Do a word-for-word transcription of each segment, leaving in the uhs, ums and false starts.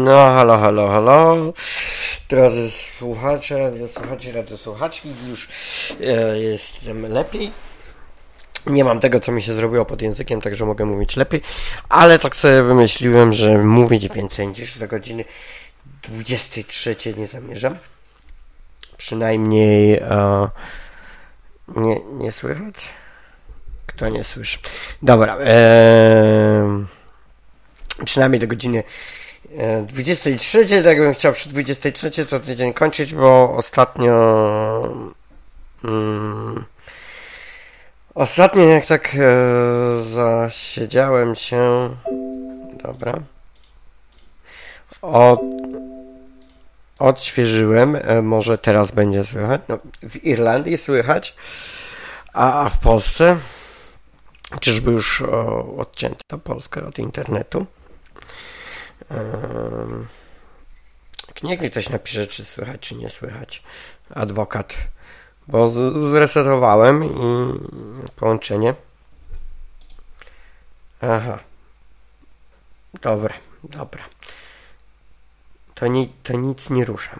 No, halo, halo, halo. Drodzy słuchacze, drodzy słuchacze, drodzy słuchaczki, już e, jestem lepiej. Nie mam tego, co mi się zrobiło pod językiem, także mogę mówić lepiej, ale tak sobie wymyśliłem, że mówić więcej niż do godziny dwudziestej trzeciej nie zamierzam. Przynajmniej e, nie, nie słychać. Kto nie słyszy? Dobra. E, przynajmniej do godziny dwudziestej trzeciej, tak bym chciał przy dwudziestej trzeciej co tydzień kończyć, bo ostatnio mm, ostatnio jak tak e, zasiedziałem się, dobra, od, odświeżyłem, e, może teraz będzie słychać, no, w Irlandii słychać, a, a w Polsce czyżby już o, odcięto Polskę od internetu. Niech mi ktoś napisze, czy słychać, czy nie słychać. Adwokat. Bo z- zresetowałem i połączenie. Aha. Dobra, dobra. To, ni- to nic nie ruszam.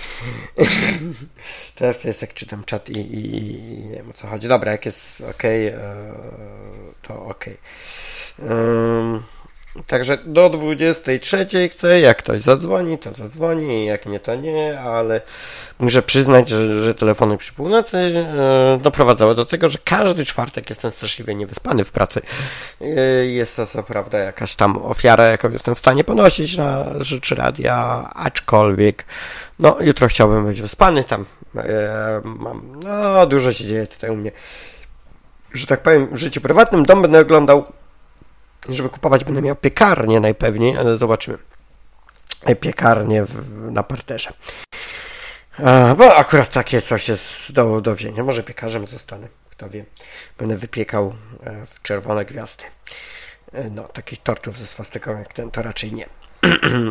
Teraz to jest jak czytam czat i, i, i nie wiem o co chodzi. Dobra, jak jest ok, to ok. Um, Także do dwudziestej trzeciej chcę, jak ktoś zadzwoni, to zadzwoni, jak nie, to nie, ale muszę przyznać, że, że telefony przy północy e, doprowadzały do tego, że każdy czwartek jestem straszliwie niewyspany w pracy. E, jest to co prawda jakaś tam ofiara, jaką jestem w stanie ponosić na rzecz radia, aczkolwiek no jutro chciałbym być wyspany, tam e, mam, no dużo się dzieje tutaj u mnie, że tak powiem, w życiu prywatnym. Dom będę oglądał. Żeby kupować, będę miał piekarnię najpewniej, ale zobaczymy. Piekarnię w, na parterze. A, bo akurat takie coś jest do, do wzięcia. Może piekarzem zostanę, kto wie. Będę wypiekał e, w czerwone gwiazdy. E, no, takich tortów ze swastyką jak ten, to raczej nie. e,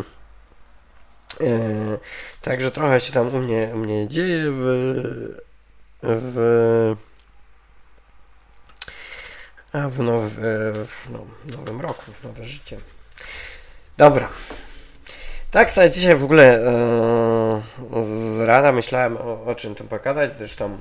także trochę się tam u mnie, u mnie dzieje w... w A w, now, w no, nowym roku, w nowe życie. Dobra. Tak sobie dzisiaj w ogóle e, z rana myślałem o, o czym tu pogadać. Zresztą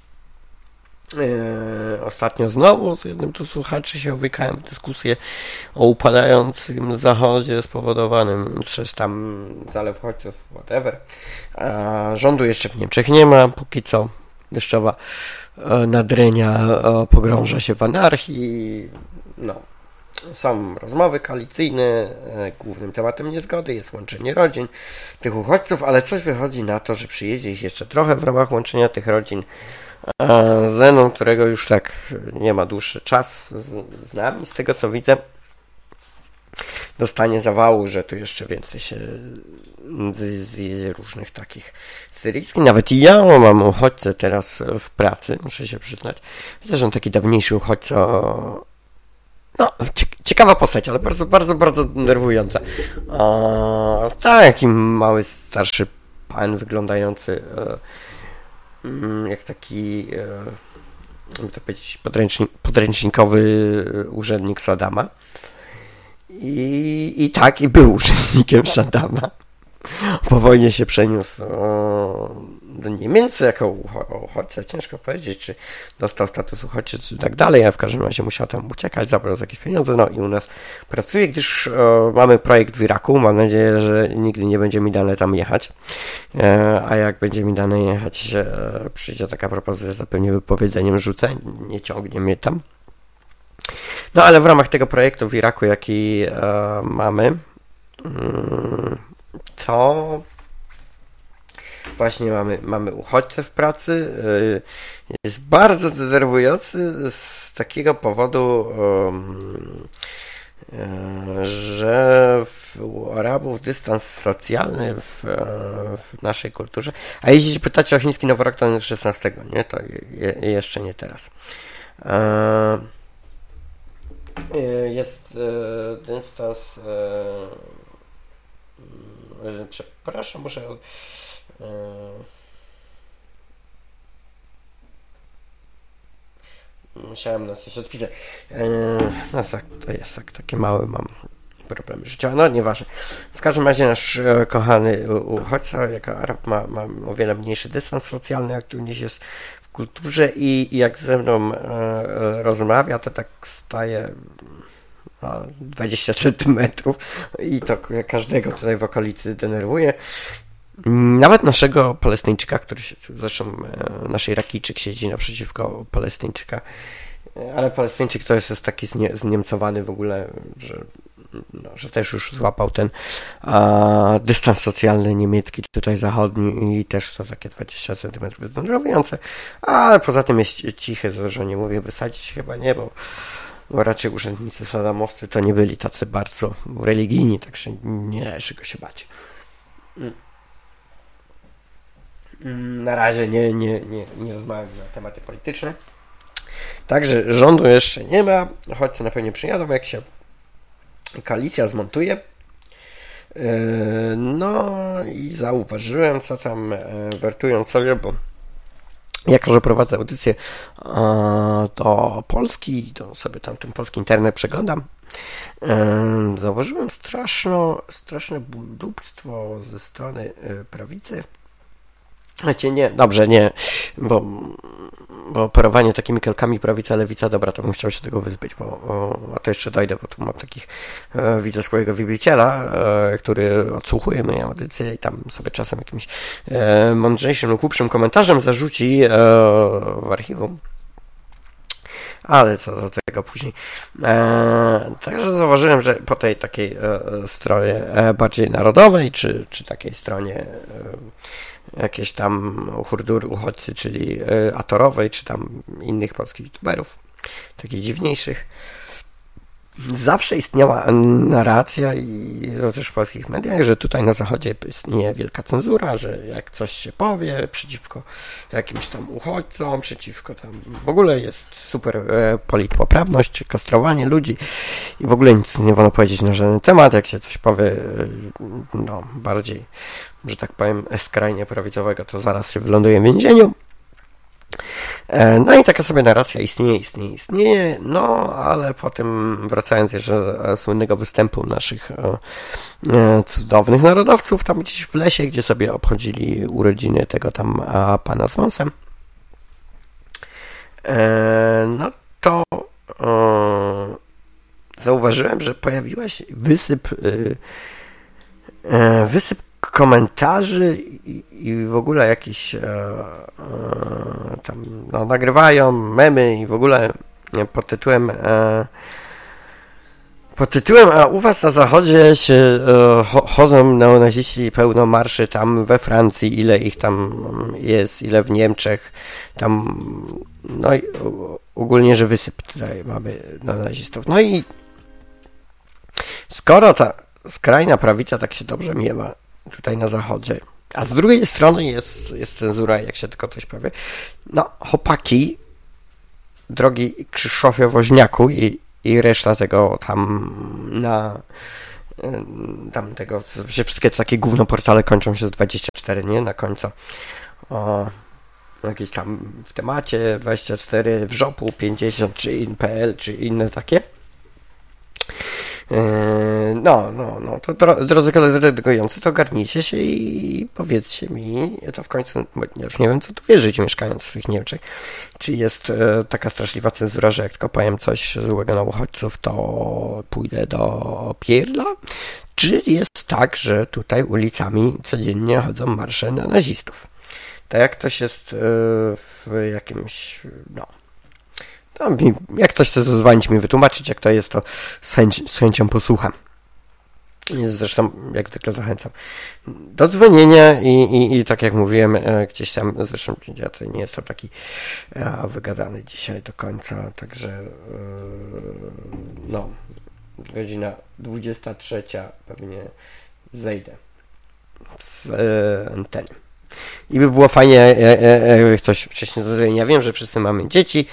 e, ostatnio znowu z jednym tu słuchaczy się wykałem w dyskusję o upadającym zachodzie spowodowanym przez tam zalew uchodźców, whatever. A rządu jeszcze w Niemczech nie ma, póki co. Deszczowa nadrenia pogrąża się w anarchii. No, są rozmowy koalicyjne. Głównym tematem niezgody jest łączenie rodzin tych uchodźców, ale coś wychodzi na to, że przyjedzie ich jeszcze trochę w ramach łączenia tych rodzin. Zenon, którego już tak nie ma dłuższy czas z, z nami, z tego co widzę, dostanie zawału, że tu jeszcze więcej się zjedzie różnych takich syryjskich. Nawet i ja mam uchodźcę teraz w pracy, muszę się przyznać. Chociaż on taki dawniejszy uchodźca. No, ciekawa postać, ale bardzo, bardzo, bardzo denerwująca. O, taki mały, starszy pan wyglądający e, jak taki e, jakby to powiedzieć, podręcznik, podręcznikowy urzędnik Saddama. I, I tak, i był urzędnikiem Saddama. Po wojnie się przeniósł o, do Niemiec jako uchodźca. Ciężko powiedzieć, czy dostał status uchodźcy, i tak dalej, a w każdym razie musiał tam uciekać, zabrał jakieś pieniądze, no i u nas pracuje, gdyż o, mamy projekt w Iraku. Mam nadzieję, że nigdy nie będzie mi dane tam jechać. E, a jak będzie mi dane jechać, e, przyjdzie taka propozycja, to pewnie wypowiedzeniem rzucę, nie ciągnie mnie tam. No ale w ramach tego projektu w Iraku, jaki e, mamy, mm, to właśnie mamy, mamy uchodźcę w pracy. E, jest bardzo denerwujący z takiego powodu, e, że u Arabów dystans socjalny w, w naszej kulturze, a jeśli pytacie o chiński nowy rok, to jest szesnastego, nie? To je, jeszcze nie teraz. E, Jest e, dystans. E, e, przepraszam, muszę. E, musiałem na coś odpisać. E, no tak, to jest tak, takie małe mam problemy życiowe. No nieważne. W każdym razie nasz e, kochany uchodźca, jako Arab, ma, ma o wiele mniejszy dystans socjalny, jak tu gdzieś jest w kulturze i, i jak ze mną e, rozmawia, to tak staje a, dwadzieścia centymetrów i to każdego tutaj w okolicy denerwuje. Nawet naszego Palestyńczyka, który się, zresztą e, nasz Irakijczyk siedzi naprzeciwko Palestyńczyka, ale Palestyńczyk to jest, jest taki znie, zniemcowany w ogóle, że, no, że też już złapał ten a, dystans socjalny niemiecki, tutaj zachodni i też to takie dwadzieścia centymetrów jest denerwujące, ale poza tym jest cichy, że nie mówię wysadzić chyba nie, bo, bo raczej urzędnicy sadamowscy to nie byli tacy bardzo religijni, także nie należy go się bać. Na razie nie, nie, nie, nie rozmawiam na tematy polityczne. Także rządu jeszcze nie ma, choć na pewno przyjadą, jak się koalicja zmontuje. No i zauważyłem, co tam wertując sobie, bo jako, że prowadzę audycję do Polski, to sobie tam ten polski internet przeglądam, zauważyłem straszne, straszne buldupstwo ze strony prawicy. Znaczy nie, dobrze, nie, bo, bo operowanie takimi kalkami prawica, lewica, dobra, to bym chciał się tego wyzbyć, bo o, a to jeszcze dojdę, bo tu mam takich, e, widzę swojego wielbiciela, e, który odsłuchuje moją audycję i tam sobie czasem jakimś e, mądrzejszym lub głupszym komentarzem zarzuci e, w archiwum. Ale co do tego później. E, także zauważyłem, że po tej takiej e, stronie e, bardziej narodowej, czy, czy takiej stronie e, jakieś tam hurdur uchodźcy, czyli e, atorowej, czy tam innych polskich youtuberów, takich dziwniejszych, zawsze istniała narracja i to też w polskich mediach, że tutaj na zachodzie istnieje wielka cenzura, że jak coś się powie przeciwko jakimś tam uchodźcom, przeciwko tam w ogóle jest super e, politpoprawność, kastrowanie ludzi i w ogóle nic nie wolno powiedzieć na żaden temat, jak się coś powie e, no bardziej, że tak powiem, skrajnie prawicowego, to zaraz się wyląduje w więzieniu. No i taka sobie narracja istnieje, istnieje, istnieje, no ale potem wracając jeszcze do słynnego występu naszych e, cudownych narodowców tam gdzieś w lesie, gdzie sobie obchodzili urodziny tego tam a, pana z wąsem, e, no to e, zauważyłem, że pojawiła się wysyp e, wysyp komentarzy i, i w ogóle jakieś e, e, tam no, nagrywają memy i w ogóle pod tytułem e, pod tytułem a u was na zachodzie się e, chodzą neonaziści pełno marszy tam we Francji, ile ich tam jest, ile w Niemczech tam, no i ogólnie, że wysyp tutaj mamy neonazistów. No i skoro ta skrajna prawica tak się dobrze miewa tutaj na zachodzie, a z drugiej strony jest, jest cenzura, jak się tylko coś powie, no chłopaki, drogi Krzysztofie Woźniaku i, i reszta tego tam na tam tego, że wszystkie takie gówno portale kończą się z dwadzieścia cztery, nie? Na końcu o jakieś tam w temacie dwadzieścia cztery, w żopu pięćdziesiąt, czy in.pl, czy inne takie. No, no, no, to drodzy koledzy redagujący, to ogarnijcie się i powiedzcie mi, to w końcu, bo ja już nie wiem, co tu wierzyć, mieszkając w tych Niemczech, czy jest e, taka straszliwa cenzura, że jak tylko powiem coś złego na uchodźców, to pójdę do pierdla, czy jest tak, że tutaj ulicami codziennie chodzą marsze na nazistów. Tak jak ktoś jest e, w jakimś, no, no, jak ktoś chce zadzwonić mi wytłumaczyć, jak to jest, to z, chęć, z chęcią posłucham. Zresztą, jak zwykle zachęcam do dzwonienia i, i, i tak jak mówiłem, gdzieś tam, zresztą ja to nie jestem taki ja, wygadany dzisiaj do końca, także no, godzina dwudziesta trzecia pewnie zejdę z e, anteny. I by było fajnie, jakby ktoś wcześniej zadzwonił. Ja wiem, że wszyscy mamy dzieci.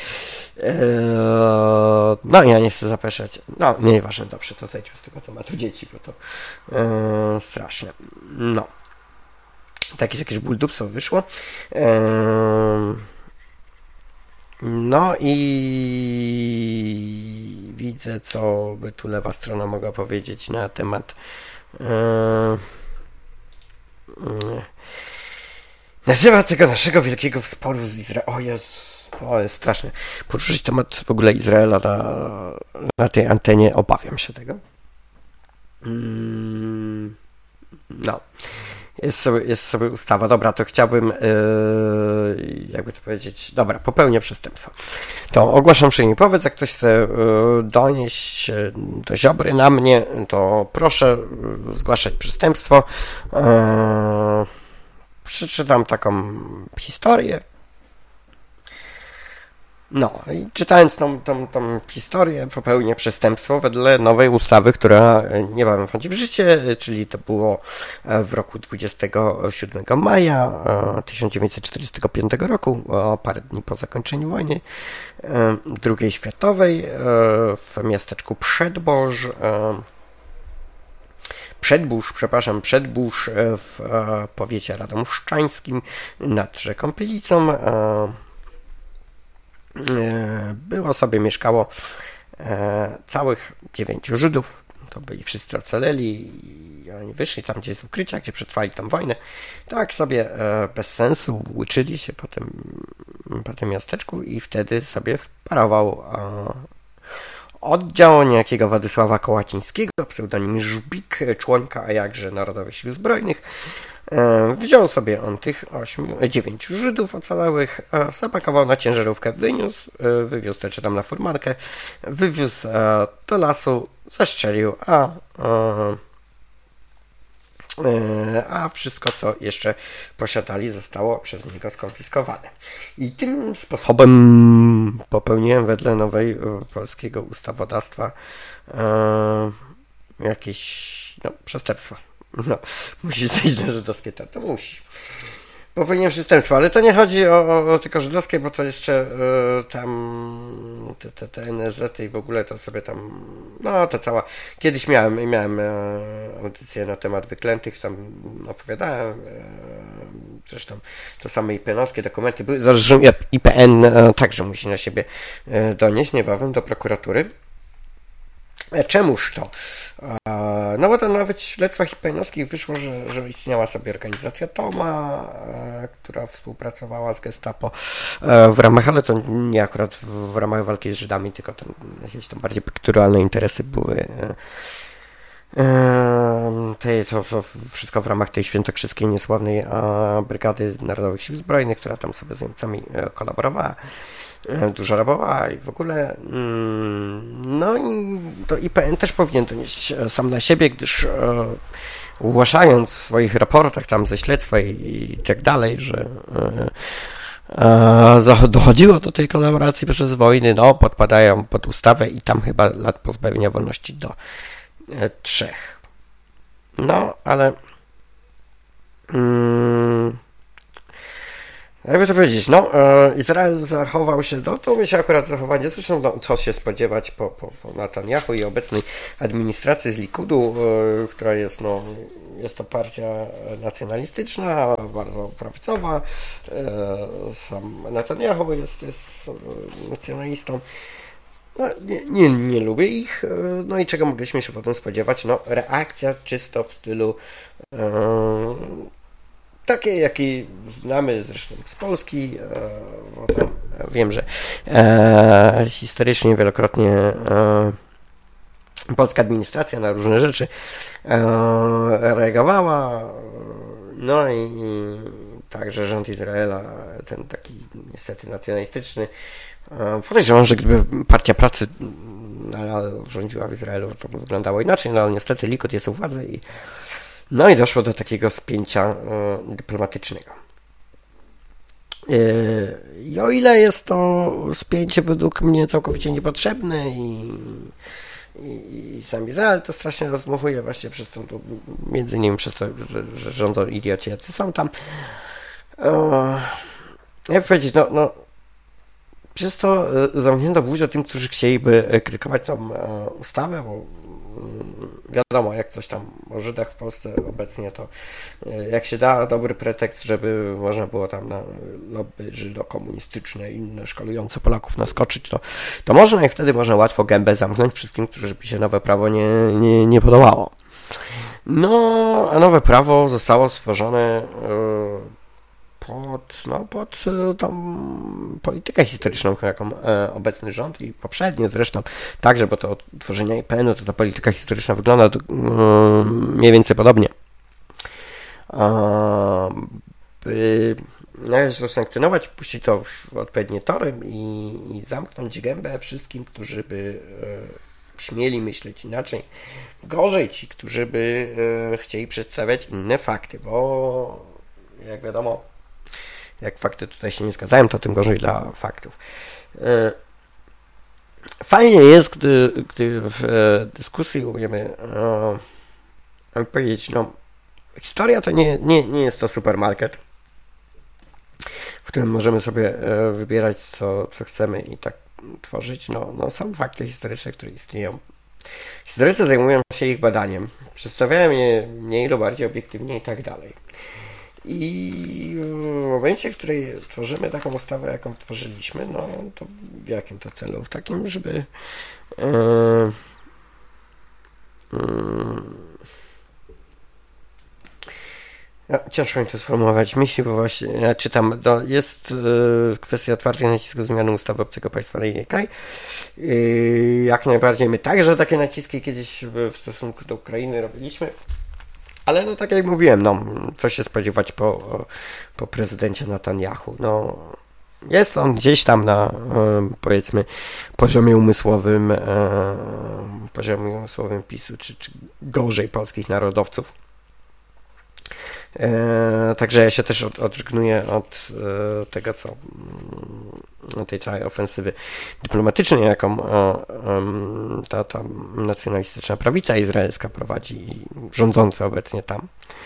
No, ja nie chcę zapeszać. No, nieważne, dobrze, to zejdźmy z tego tematu dzieci, bo to e, straszne. No. Takie jakieś buldupstwo wyszło. E, no i widzę, co by tu lewa strona mogła powiedzieć na temat yy, yy, na temat tego naszego wielkiego sporu z Izraelem. O Jezus, to jest straszne. Poruszyć temat w ogóle Izraela na, na tej antenie, obawiam się tego. Yy, no. Jest sobie, jest sobie ustawa. Dobra, to chciałbym, yy, jakby to powiedzieć, dobra, popełnię przestępstwo. To ogłaszam przyjmij powiedz, jak ktoś chce yy, donieść do Ziobry na mnie, to proszę yy, zgłaszać przestępstwo. Yy, przeczytam taką historię. No i czytając tą, tą, tą historię popełnię przestępstwo wedle nowej ustawy, która niebawem wchodzi w życie, czyli to było w roku dwudziestego siódmego maja tysiąc dziewięćset czterdziestego piątego roku, o parę dni po zakończeniu wojny drugiej światowej, w miasteczku Przedboż, Przedbórz, przepraszam, Przedbórz w powiecie radomszczańskim nad rzeką Pylicą. Było sobie, mieszkało całych dziewięciu Żydów, to byli wszyscy ocaleli i oni wyszli tam, gdzie jest ukrycia, gdzie przetrwali tam wojnę, tak sobie bez sensu łyczyli się po tym, po tym miasteczku i wtedy sobie wparował oddział niejakiego Władysława Kołacińskiego, pseudonim Żbik, członka, a jakże Narodowych Sił Zbrojnych. Wziął sobie on tych ośmiu, dziewięciu Żydów ocalałych, zapakował na ciężarówkę, wyniósł, wywiózł to czy tam na furmankę, wywiózł do lasu, zastrzelił, a, a wszystko, co jeszcze posiadali, zostało przez niego skonfiskowane. I tym sposobem popełniłem wedle nowej polskiego ustawodawstwa jakieś no, przestępstwa. No, musi zejść na żydowskie, to, to musi. Popełniłem przestępstwo, ale to nie chodzi o, o, o tylko żydowskie, bo to jeszcze y, tam te, te, te N S Z i w ogóle to sobie tam, no to cała, kiedyś miałem, miałem y, audycję na temat wyklętych, tam opowiadałem, y, zresztą to same I P N-owskie dokumenty były, zresztą I P N y, także musi na siebie y, donieść niebawem do prokuratury. Czemuż to? No bo to nawet w śledztwach I P N-owskich wyszło, że, że istniała sobie organizacja Toma, która współpracowała z Gestapo w ramach, ale to nie akurat w ramach walki z Żydami, tylko tam jakieś tam bardziej pikturalne interesy były. Tej, to, to wszystko w ramach tej świętokrzyskiej niesławnej Brygady Narodowych Sił Zbrojnych, która tam sobie z Niemcami kolaborowała. Dużo rabowała i w ogóle no i to I P N też powinien donieść sam na siebie, gdyż ogłaszając w swoich raportach tam ze śledztwa i, i tak dalej, że e, dochodziło do tej kolaboracji przez wojny, no podpadają pod ustawę i tam chyba lat pozbawienia wolności do e, trzech. No, ale mm, jakby to powiedzieć, no, Izrael zachował się, no to mi się akurat zachowanie, zresztą no, co się spodziewać po, po, po Netanyahu i obecnej administracji z Likudu, która jest, no, jest to partia nacjonalistyczna, bardzo prawicowa, sam Netanyahu jest, jest nacjonalistą. No, nie, nie, nie lubię ich, no i czego mogliśmy się potem spodziewać? No, reakcja czysto w stylu takie, jakie znamy zresztą z Polski, bo tam wiem, że e, historycznie wielokrotnie e, polska administracja na różne rzeczy e, reagowała, no i, i także rząd Izraela, ten taki niestety nacjonalistyczny, e, podejrzewam, że gdyby Partia Pracy nadal rządziła w Izraelu, to by wyglądało inaczej, no ale niestety Likud jest u władzy i no i doszło do takiego spięcia y, dyplomatycznego. Y, I o ile jest to spięcie według mnie całkowicie niepotrzebne i, i, i sam Izrael to strasznie rozdmuchuje właśnie przez to, to między innymi przez to, że, że rządzą idioci, jacy są tam. Y, jak powiedzieć, no, no przez to y, zamknięto buzię tym, którzy chcieliby krytykować tą y, ustawę, bo wiadomo, jak coś tam o Żydach w Polsce obecnie, to jak się da dobry pretekst, żeby można było tam na lobby żydokomunistyczne i inne szkalujące Polaków naskoczyć, to, to można i wtedy można łatwo gębę zamknąć wszystkim, którzy by się nowe prawo nie, nie, nie podobało. No, a nowe prawo zostało stworzone pod, no, pod tą politykę historyczną, jaką obecny rząd i poprzednie zresztą także, bo to od tworzenia I P N u to ta polityka historyczna wygląda mniej więcej podobnie. By należy to sankcjonować, puścić to w odpowiednie tory i, i zamknąć gębę wszystkim, którzy by śmieli myśleć inaczej. Gorzej ci, którzy by chcieli przedstawiać inne fakty, bo jak wiadomo, jak fakty tutaj się nie zgadzają, to tym gorzej dla faktów. Fajnie jest, gdy, gdy w dyskusji umiemy e, powiedzieć, no historia to nie, nie, nie jest to supermarket, w którym możemy sobie wybierać co, co chcemy i tak tworzyć. No, no są fakty historyczne, które istnieją. Historycy zajmują się ich badaniem, przedstawiają je mniej lub bardziej obiektywnie i tak dalej. I w momencie, w której tworzymy taką ustawę, jaką tworzyliśmy, no to w jakim to celu? W takim, żeby yy, yy, no, ciężko mi to sformułować myśli, bo właśnie ja czytam, no, jest yy, kwestia otwartej nacisku zmiany ustawy obcego państwa na inny kraj. Yy, jak najbardziej my także takie naciski kiedyś w stosunku do Ukrainy robiliśmy. Ale no tak jak mówiłem, no co się spodziewać po, po prezydencie Netanyahu. No jest on gdzieś tam na powiedzmy poziomie umysłowym poziomie umysłowym PiSu, czy, czy gorzej polskich narodowców. E, także ja się też od, odżegnuję od e, tego, co e, tej całej ofensywy dyplomatycznej, jaką e, e, ta, ta nacjonalistyczna prawica izraelska prowadzi i rządzący obecnie tam.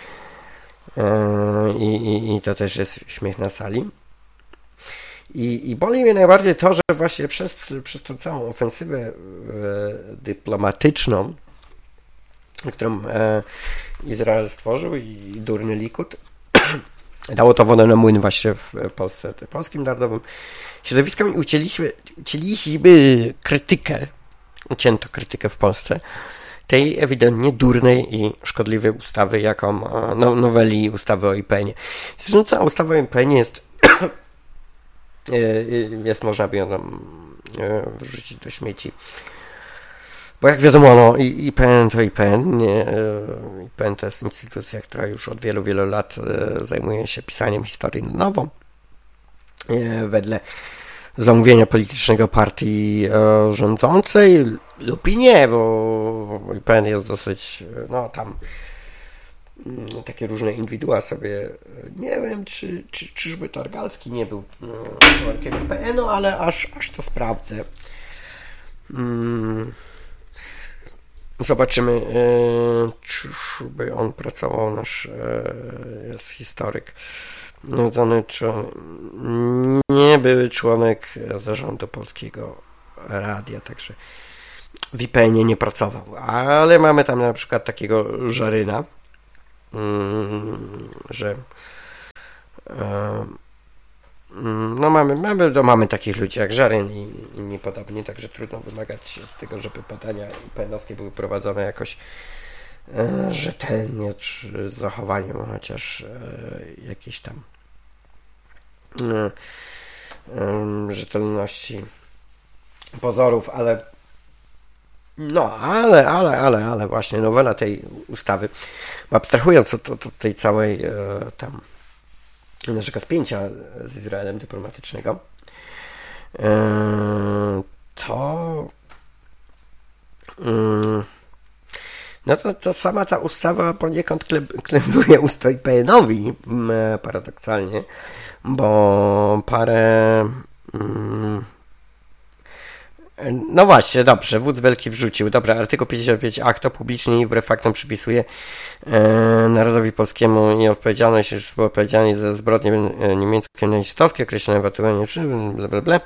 E, i, I to też jest śmiech na sali. I, i boli mnie najbardziej to, że właśnie przez, przez tą całą ofensywę e, dyplomatyczną, którą e, Izrael stworzył i durny Likud, dało to wodę na młyn właśnie w Polsce, polskim narodowym środowiskom i ucięliśmy, ucięliśmy krytykę, ucięto krytykę w Polsce tej ewidentnie durnej i szkodliwej ustawy, jaką no, noweli ustawy o I P N-ie. Zresztą cała ustawa o I P N-ie jest jest, można by ją tam wrzucić do śmieci. Bo jak wiadomo, no, I P N to I P N. Nie, I P N to jest instytucja, która już od wielu, wielu lat zajmuje się pisaniem historii na nowo. Wedle zamówienia politycznego partii rządzącej lub i nie, bo I P N jest dosyć, no tam takie różne indywidua sobie, nie wiem, czy, czy czyżby Targalski nie był członkiem I P N-u, ale aż, aż to sprawdzę. Hmm. Zobaczymy, czyżby on pracował, nasz jest historyk, znany, czy nie były członek zarządu Polskiego Radia, także w I P N-ie nie pracował, ale mamy tam na przykład takiego Żaryna, że no mamy, mamy, no mamy takich ludzi jak Żaryn i inni podobni, także trudno wymagać od tego, żeby badania I P N-owskie były prowadzone jakoś e, rzetelnie, czy z zachowaniem chociaż e, jakiejś tam e, e, rzetelności pozorów, ale no, ale, ale, ale, ale właśnie nowela tej ustawy, abstrahując od, od tej całej e, tam naszego spięcia z Izraelem dyplomatycznego, to no to, to sama ta ustawa poniekąd klębuje ustrój I P N-owi paradoksalnie, bo parę no właśnie, dobrze, wódz wielki wrzucił. Dobra, artykuł pięćdziesiąt pięć a kto publicznie i wbrew faktom przypisuje e, narodowi polskiemu nieodpowiedzialność, już było odpowiedzialność za zbrodnie niemieckie nazistowskie, określone w artykule bla, bla, bla,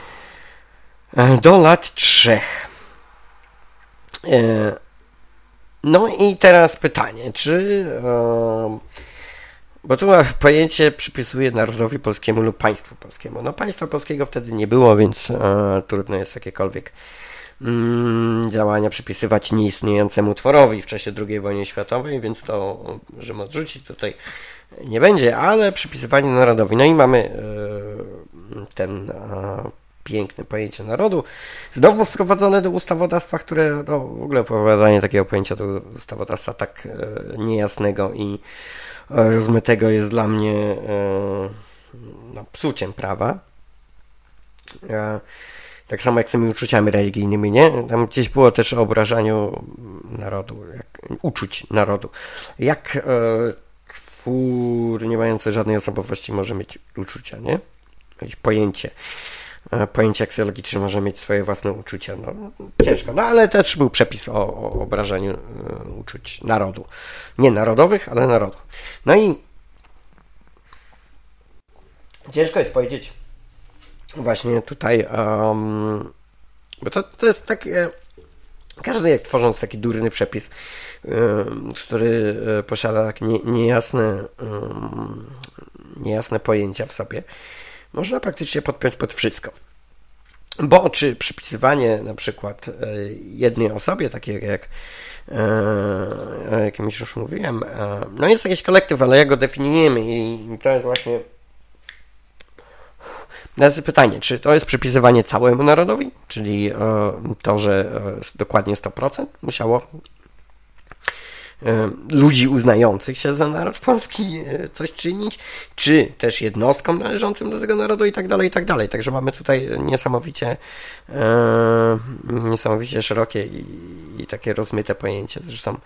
e, do lat trzech. E, No i teraz pytanie, czy... Bo tu pojęcie przypisuje narodowi polskiemu lub państwu polskiemu. No państwa polskiego wtedy nie było, więc trudno jest jakiekolwiek działania przypisywać nieistniejącemu tworowi w czasie drugiej wojny światowej, więc to możemy odrzucić tutaj nie będzie, ale przypisywanie narodowi. No i mamy ten piękne pojęcie narodu, znowu wprowadzone do ustawodawstwa, które no, w ogóle wprowadzanie takiego pojęcia do ustawodawstwa tak niejasnego i rozmytego jest dla mnie no, psuciem prawa. Tak samo jak z tymi uczuciami religijnymi, nie? Tam gdzieś było też o obrażaniu narodu, jak, uczuć narodu. Jak e, twór nie mający żadnej osobowości może mieć uczucia, nie? Jakieś pojęcie. E, pojęcie aksjologiczne może mieć swoje własne uczucia. No, ciężko, no ale też był przepis o, o obrażaniu e, uczuć narodu. Nie narodowych, ale narodu. No i ciężko jest powiedzieć, właśnie tutaj, um, bo to, to jest takie, każdy jak tworząc taki durny przepis, um, który posiada tak nie, niejasne, um, niejasne pojęcia w sobie, można praktycznie podpiąć pod wszystko. Bo czy przypisywanie na przykład jednej osobie, takiej jak o jakimś już mówiłem, no jest jakiś kolektyw, ale jak go definiujemy i to jest właśnie Teraz pytanie, czy to jest przypisywanie całemu narodowi, czyli to, że dokładnie sto procent musiało ludzi uznających się za naród polski coś czynić, czy też jednostkom należącym do tego narodu i tak dalej, i tak dalej. Także mamy tutaj niesamowicie niesamowicie szerokie i, i takie rozmyte pojęcie. Zresztą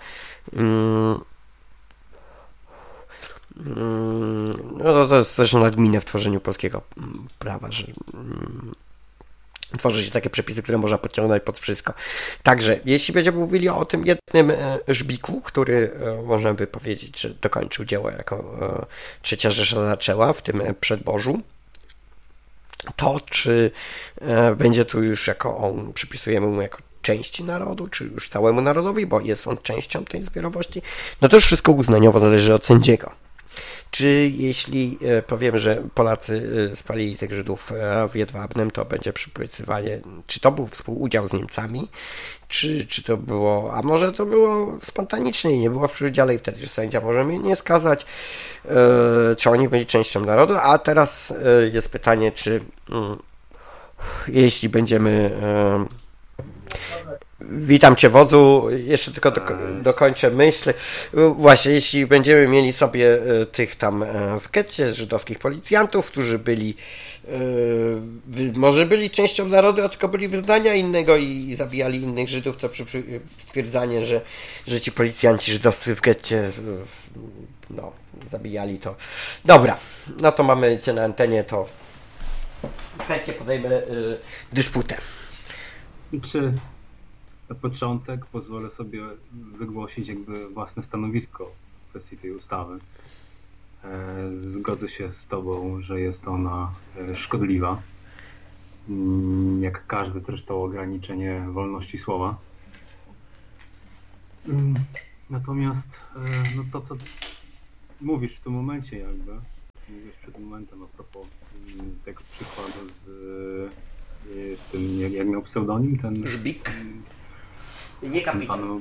no to jest też nagminne w tworzeniu polskiego prawa, że tworzy się takie przepisy, które można podciągnąć pod wszystko. Także, jeśli będziemy mówili o tym jednym Żbiku, który można by powiedzieć, że dokończył dzieło, jako Trzecia Rzesza zaczęła w tym przedbożu, to czy będzie tu już jako on, przypisujemy mu jako części narodu, czy już całemu narodowi, bo jest on częścią tej zbiorowości, no to już wszystko uznaniowo zależy od sędziego. Czy jeśli powiem, że Polacy spalili tych Żydów w Jedwabnem, to będzie przypisywanie, czy to był współudział z Niemcami, czy, czy to było, a może to było spontanicznie i nie było w przydziale i wtedy sędzia może mnie nie skazać, czy oni byli częścią narodu, a teraz jest pytanie, czy jeśli będziemy Witam Cię, wodzu. Jeszcze tylko doko dokończę myśl. Właśnie, jeśli będziemy mieli sobie tych tam w getcie żydowskich policjantów, którzy byli może byli częścią narodu, a tylko byli wyznania innego i zabijali innych Żydów, to przy, przy stwierdzanie, że, że ci policjanci żydowscy w getcie no, zabijali to. Dobra, no to mamy Cię na antenie, to chętnie podejmę dysputę. Czy na początek pozwolę sobie wygłosić jakby własne stanowisko w kwestii tej ustawy. Zgodzę się z Tobą, że jest ona szkodliwa, jak każde zresztą ograniczenie wolności słowa. Natomiast no to, co mówisz w tym momencie jakby, co mówisz przed momentem a propos tego przykładu z, z tym, jak, jak miał pseudonim ten... Żbik. Nie kapitan. Panu...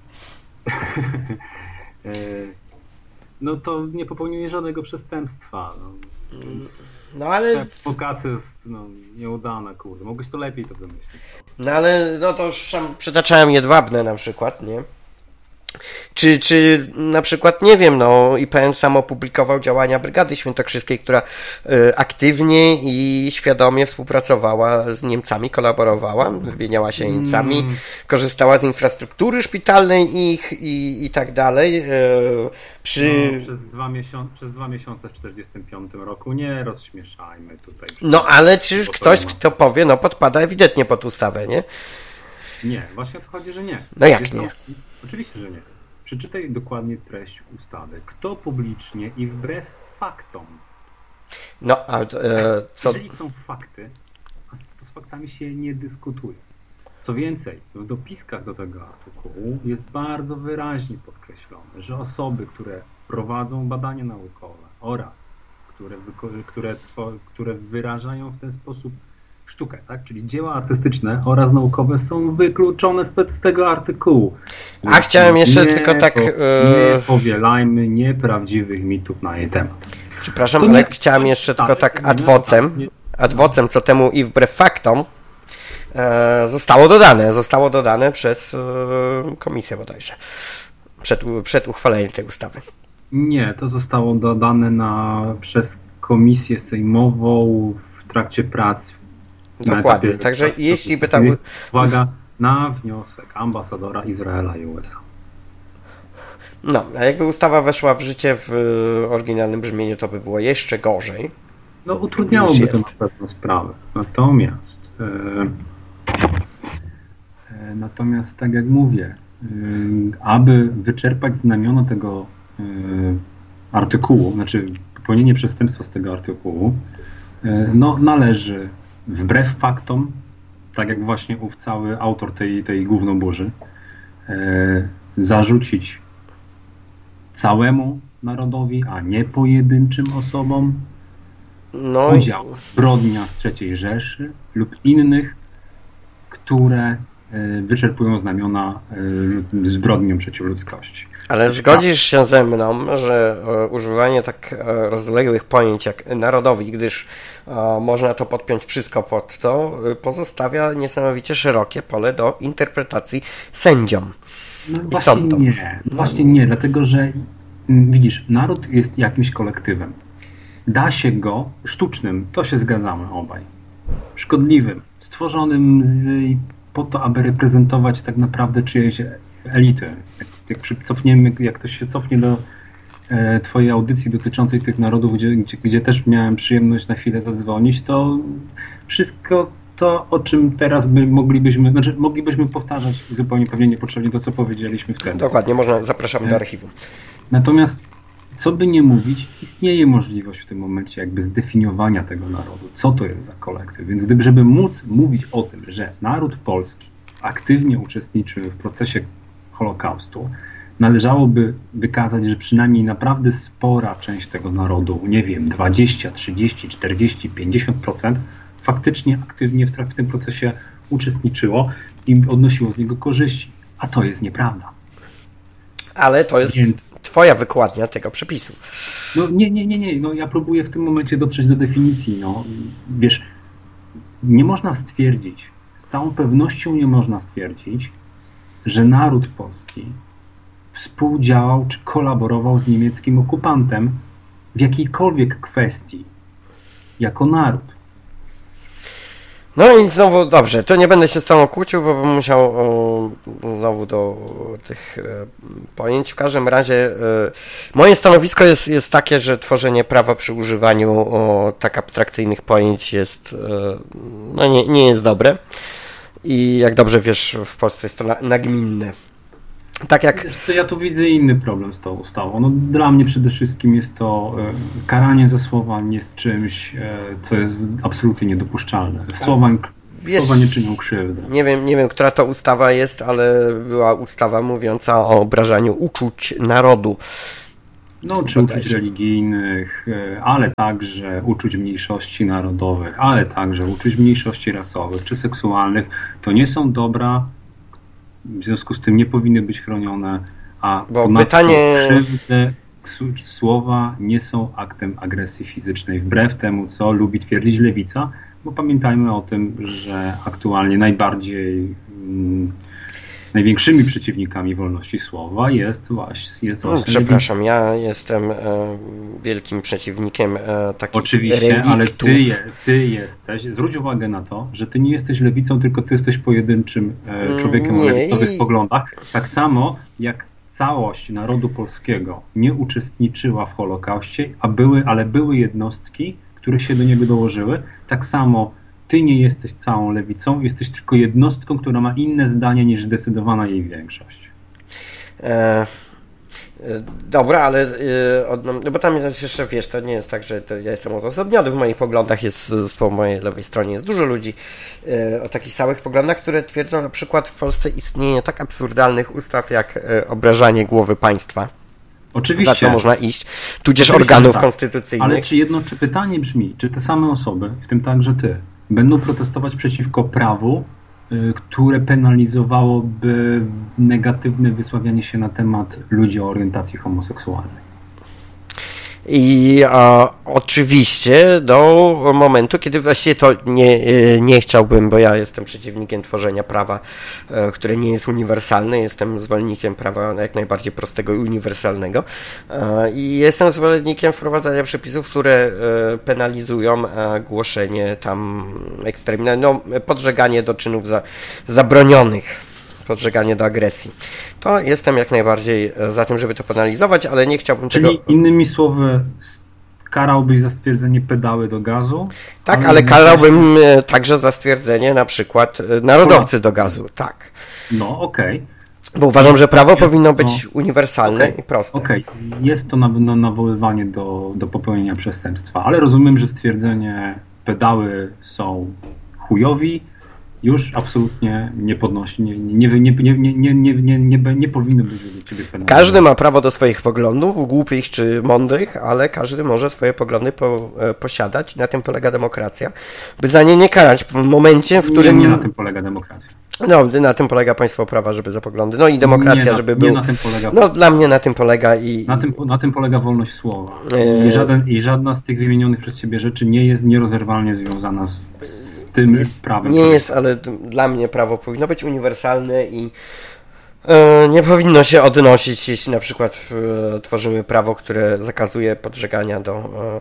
No to nie popełnienie żadnego przestępstwa. No, no ale... Adwokacja jest no, nieudana, kurde. Mogłeś to lepiej to wymyślić. No ale no to już tam przytaczałem Jedwabne na przykład, nie? Czy, czy na przykład, nie wiem, no I P N sam opublikował działania Brygady Świętokrzyskiej, która y, aktywnie i świadomie współpracowała z Niemcami, kolaborowała, wymieniała się Niemcami, mm. korzystała z infrastruktury szpitalnej ich i, i tak dalej. Y, przy... no, przez, dwa miesiące, przez dwa miesiące w czterdziestym piątym roku nie rozśmieszajmy tutaj. No ale czyż ktoś, kto powie, no podpada ewidentnie pod ustawę, nie? Nie, właśnie chodzi, że nie. No jak nie? To, oczywiście, że nie. Przeczytaj dokładnie treść ustawy. Kto publicznie i wbrew faktom. No, a e, co... Jeżeli są fakty, to z faktami się nie dyskutuje. Co więcej, w dopiskach do tego artykułu jest bardzo wyraźnie podkreślone, że osoby, które prowadzą badania naukowe oraz które, które, które wyrażają w ten sposób sztukę, tak? Czyli dzieła artystyczne oraz naukowe są wykluczone z, z tego artykułu. A Więc chciałem jeszcze nie, tylko tak... Nie powielajmy nieprawdziwych mitów na jej temat. Przepraszam, to ale nie, chciałem jeszcze tylko tak ad vocem, ad vocem, co temu i wbrew faktom e, zostało dodane. Zostało dodane przez e, komisję bodajże. Przed, przed uchwaleniem tej ustawy. Nie, to zostało dodane na, przez komisję sejmową w trakcie prac. Dokładnie, także prac, jeśli by tam... Uwaga, na wniosek ambasadora Izraela i U S A. No, a jakby ustawa weszła w życie w oryginalnym brzmieniu, to by było jeszcze gorzej. No, utrudniałoby to na pewno sprawę. Natomiast e, e, natomiast tak jak mówię, e, aby wyczerpać znamiona tego e, artykułu, znaczy popełnienie przestępstwa z tego artykułu, e, no należy wbrew faktom, tak jak właśnie ów cały autor tej, tej gównoburzy, e, zarzucić całemu narodowi, a nie pojedynczym osobom no udział w zbrodniach trzeciej Rzeszy lub innych, które wyczerpują znamiona zbrodniom przeciw ludzkości. Ale zgodzisz się ze mną, że używanie tak rozległych pojęć jak narodowi, gdyż można to podpiąć wszystko pod to, pozostawia niesamowicie szerokie pole do interpretacji sędziom. No i właśnie sądom. Nie, właśnie nie, dlatego że widzisz, naród jest jakimś kolektywem. Da się go sztucznym, to się zgadzamy obaj, szkodliwym, stworzonym z, po to, aby reprezentować tak naprawdę czyjeś elity. Jak, jak cofniemy, jak ktoś się cofnie do e, twojej audycji dotyczącej tych narodów, gdzie, gdzie, gdzie też miałem przyjemność na chwilę zadzwonić, to wszystko to, o czym teraz by moglibyśmy, znaczy moglibyśmy powtarzać zupełnie pewnie niepotrzebnie to, co powiedzieliśmy wtedy. Dokładnie, można, zapraszamy do archiwum. Natomiast co by nie mówić, istnieje możliwość w tym momencie jakby zdefiniowania tego narodu. Co to jest za kolektyw? Więc gdyby, żeby móc mówić o tym, że naród polski aktywnie uczestniczył w procesie Holokaustu, należałoby wykazać, że przynajmniej naprawdę spora część tego narodu, nie wiem, dwadzieścia, trzydzieści, czterdzieści, pięćdziesiąt procent faktycznie aktywnie w, w tym procesie uczestniczyło i odnosiło z niego korzyści. A to jest nieprawda. Ale to jest Więc... twoja wykładnia tego przepisu. No nie, nie, nie, nie. No, ja próbuję w tym momencie dotrzeć do definicji. No. Wiesz, nie można stwierdzić, z całą pewnością nie można stwierdzić, że naród polski współdziałał czy kolaborował z niemieckim okupantem w jakiejkolwiek kwestii jako naród. No i znowu, dobrze, to nie będę się z tobą kłócił, bo bym musiał o, znowu do tych e, pojęć. W każdym razie e, moje stanowisko jest, jest takie, że tworzenie prawa przy używaniu o, tak abstrakcyjnych pojęć jest, e, no nie, nie jest dobre. I jak dobrze wiesz, w Polsce jest to na, nagminne. Tak jak... Wiesz co, ja tu widzę inny problem z tą ustawą. No, dla mnie przede wszystkim jest to e, karanie za słowa nie jest czymś, e, co jest absolutnie niedopuszczalne. Słowa, Wiesz, słowa nie czynią krzywdy. Nie wiem, nie wiem, która to ustawa jest, ale była ustawa mówiąca o obrażaniu uczuć narodu. No, czy uczuć religijnych, ale także uczuć mniejszości narodowych, ale także uczuć mniejszości rasowych czy seksualnych. To nie są dobra, w związku z tym nie powinny być chronione, a bo pytanie... krzywdę, słowa nie są aktem agresji fizycznej, wbrew temu, co lubi twierdzić lewica, bo pamiętajmy o tym, że aktualnie najbardziej mm, największymi przeciwnikami wolności słowa jest właśnie... Jest właśnie no, przepraszam, lewica. Ja jestem e, wielkim przeciwnikiem e, takich Oczywiście, reliktów. Ale ty, je, ty jesteś, zwróć uwagę na to, że ty nie jesteś lewicą, tylko ty jesteś pojedynczym e, człowiekiem nie, o lewicowych i... poglądach. Tak samo jak całość narodu polskiego nie uczestniczyła w Holokauście, a były, ale były jednostki, które się do niego dołożyły, tak samo ty nie jesteś całą lewicą, jesteś tylko jednostką, która ma inne zdanie niż zdecydowana jej większość. E, Dobra, ale no bo tam jest jeszcze, wiesz, to nie jest tak, że to ja jestem odosobniony w moich poglądach, jest po mojej lewej stronie jest dużo ludzi o takich samych poglądach, które twierdzą, na przykład w Polsce istnieje tak absurdalnych ustaw jak obrażanie głowy państwa. Oczywiście. Za co można iść, tudzież Oczywiście, organów tak. konstytucyjnych. Ale czy jedno, czy pytanie brzmi, czy te same osoby, w tym także ty, będą protestować przeciwko prawu, które penalizowałoby negatywne wysławianie się na temat ludzi o orientacji homoseksualnej? I a, oczywiście do momentu, kiedy właściwie to nie, nie chciałbym, bo ja jestem przeciwnikiem tworzenia prawa, e, które nie jest uniwersalne, jestem zwolennikiem prawa jak najbardziej prostego i uniwersalnego e, i jestem zwolennikiem wprowadzania przepisów, które e, penalizują e, głoszenie tam ekstremalne, no, podżeganie do czynów za, zabronionych. Podżeganie do agresji. To jestem jak najbardziej za tym, żeby to penalizować, ale nie chciałbym Czyli tego... innymi słowy, karałbyś za stwierdzenie pedały do gazu? Tak, ale, ale karałbym właśnie... także za stwierdzenie na przykład narodowcy do gazu. Tak. No, okej. Okay. Bo uważam, że prawo jest powinno to... być uniwersalne okay. i proste. Okej, okay. Jest to na, na, nawoływanie do, do popełnienia przestępstwa, ale rozumiem, że stwierdzenie pedały są chujowi już absolutnie nie podnosi, nie, nie, nie, nie, nie, nie, nie, nie, nie, nie powinno być według ciebie penalne. Każdy ma prawo do swoich poglądów, głupich czy mądrych, ale każdy może swoje poglądy po, e, posiadać. Na tym polega demokracja. By za nie nie karać w momencie, w którym... Nie, nie na tym polega demokracja. No, na tym polega państwo prawa, żeby za poglądy. No i demokracja, na, żeby był... Nie na tym polega... No, dla mnie na tym polega i... Na tym, na tym polega wolność słowa. E... I, żaden, I żadna z tych wymienionych przez ciebie rzeczy nie jest nierozerwalnie związana z... z tym jest, prawem. Nie jest, ale dla mnie prawo powinno być uniwersalne i e, nie powinno się odnosić, jeśli na przykład e, tworzymy prawo, które zakazuje podżegania do,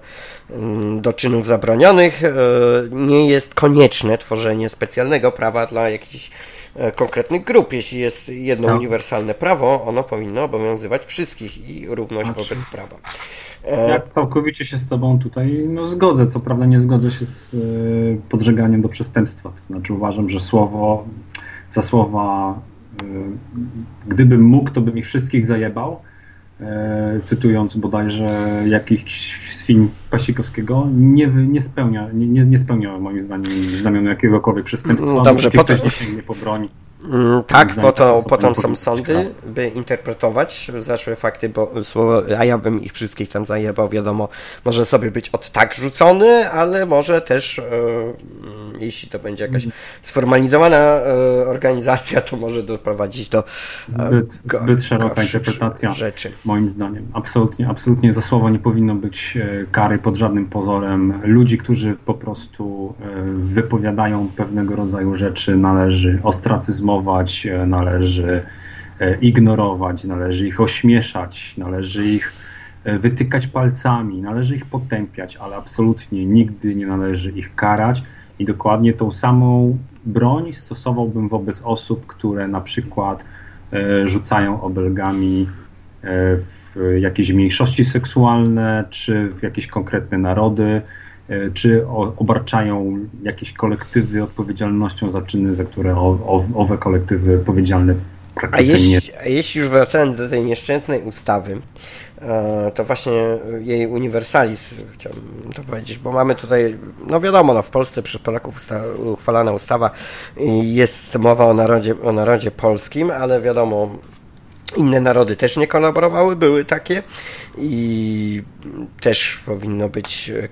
e, do czynów zabronionych. E, nie jest konieczne tworzenie specjalnego prawa dla jakichś e, konkretnych grup. Jeśli jest jedno no. uniwersalne prawo, ono powinno obowiązywać wszystkich i równość znaczy. wobec prawa. Ja całkowicie się z tobą tutaj no, zgodzę. Co prawda nie zgodzę się z y, podżeganiem do przestępstwa. To znaczy uważam, że słowo za słowa y, gdybym mógł, to bym ich wszystkich zajebał. Y, cytując bodajże jakiś z film Pasikowskiego, nie, nie spełnia nie, nie, nie spełnia moim zdaniem znamionu jakiegokolwiek przestępstwa. Dobrze, potem... Ktoś nie sięgnie po broń. Mm, tak, bo to potem są sądy, by interpretować zaszłe fakty, bo słowo, a ja bym ich wszystkich tam zajebał, wiadomo, może sobie być od tak rzucony, ale może też, e, jeśli to będzie jakaś sformalizowana e, organizacja, to może doprowadzić do e, zbyt, go, zbyt szeroka interpretacja rzeczy. Moim zdaniem. Absolutnie, absolutnie za słowo nie powinno być kary pod żadnym pozorem. Ludzi, którzy po prostu wypowiadają pewnego rodzaju rzeczy, należy ostracyzmować, należy ignorować, należy ich ośmieszać, należy ich wytykać palcami, należy ich potępiać, ale absolutnie nigdy nie należy ich karać i dokładnie tą samą broń stosowałbym wobec osób, które na przykład rzucają obelgami w jakieś mniejszości seksualne, czy w jakieś konkretne narody, czy obarczają jakieś kolektywy odpowiedzialnością za czyny, za które o, o, owe kolektywy odpowiedzialne praktycznie a jeśli, nie są. A jeśli już wracając do tej nieszczęsnej ustawy, to właśnie jej uniwersalizm chciałbym to powiedzieć, bo mamy tutaj, no wiadomo, no w Polsce przez Polaków usta- uchwalana ustawa i jest mowa o narodzie, o narodzie polskim, ale wiadomo, inne narody też nie kolaborowały, były takie i też powinno być